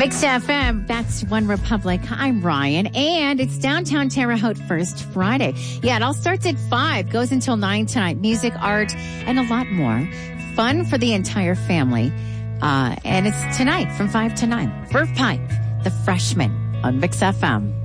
Mix FM, that's One Republic. I'm Ryan, and it's Downtown Terre Haute First Friday. Yeah, it all starts at 5, goes until 9 tonight. Music, art, and a lot more. Fun for the entire family. And it's tonight from 5 to 9. Verve Pipe, The Freshman on Mix FM.